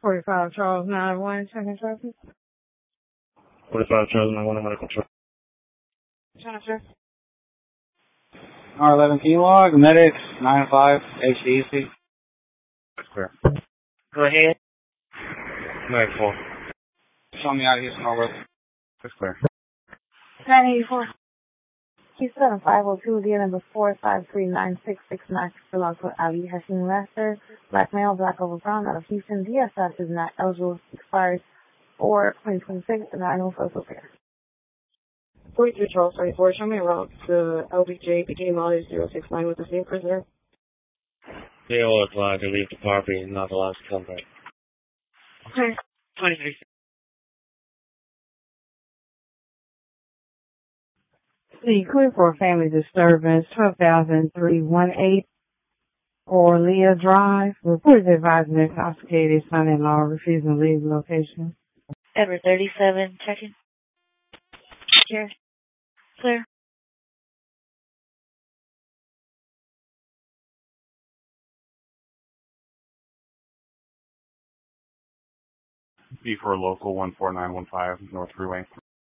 45 Charles 91, checking traffic. 45 Charles 91, medical truck. Center. R11 Key Log, Medics, 95, HDC. Clear. Go ahead. 94. Show me out of Houston over. That's clear. 984. Q7502, dealing with 4539669 for local Ali Hashim Lester. Black male, black over brown, out of Houston. DSS is not eligible, expires for 2026, and I know for repair. 42 Charles 34, show me a route to LBJ, beginning mileage 069 with the same prisoner. They all apply to leave the property and not allowed to come back. Okay. 23. The clear for family disturbance, 12,318 Orleah Drive. Report advising intoxicated son-in-law refusing to leave the location. Edward 37, checking. Here. Clear. B4 local 14915 North Freeway.